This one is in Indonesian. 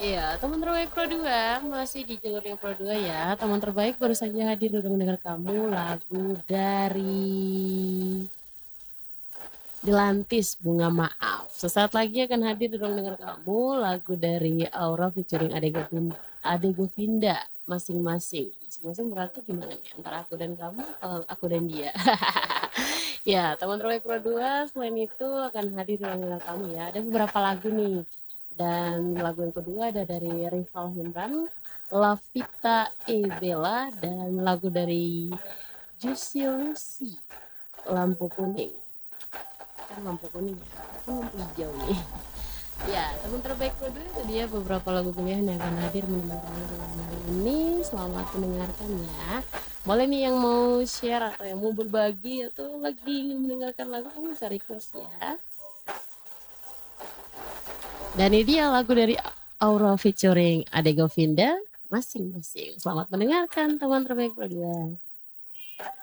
Iya, teman terbaik Pro 2 masih di jalur yang Pro 2 ya. Teman terbaik baru saja hadir untuk mendengar kamu lagu dari Dilantis Bunga Maaf. Sesaat lagi akan hadir di ruang dengar kamu lagu dari Aura featuring Ade Govinda masing-masing. Masing-masing berarti gimana nih? Antara aku dan kamu atau aku dan dia? Ya, teman terbaik Pro 2 selain itu akan hadir di ruang dengar kamu ya. Ada beberapa lagu nih. Dan lagu yang kedua ada dari Rival Himran, Lavita Bella, dan lagu dari Juicy Lucy, Lampu Kuning. Kan lampu kuning ya, kan lampu hijau nih. Ya, teman terbaik kedua itu dia beberapa lagu pilihan yang akan hadir menemani kamu dengan malam ini. Selamat mendengarkan ya. Boleh nih yang mau share atau yang mau berbagi atau lagi ingin mendengarkan lagu, kamu bisa request ya. Dan ini dia lagu dari Aura featuring Ade Govinda masing-masing. Selamat mendengarkan teman terbaik berdua.